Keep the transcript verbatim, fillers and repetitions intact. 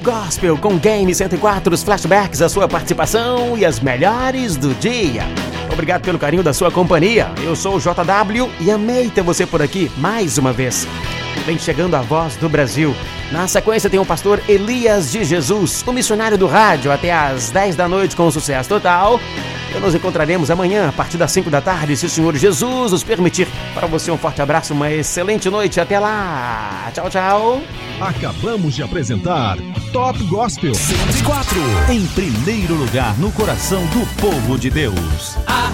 Gospel com Game cento e quatro, os flashbacks, a sua participação e as melhores do dia. Obrigado pelo carinho da sua companhia. Eu sou o J W e amei ter você por aqui mais uma vez. Vem chegando a voz do Brasil. Na sequência tem o pastor Elias de Jesus, o missionário do rádio, até às dez da noite com sucesso total. E nos encontraremos amanhã a partir das cinco da tarde, se o Senhor Jesus nos permitir. Para você um forte abraço, uma excelente noite. Até lá. Tchau, tchau. Acabamos de apresentar Top Gospel cento e quatro. Em primeiro lugar no coração do povo de Deus.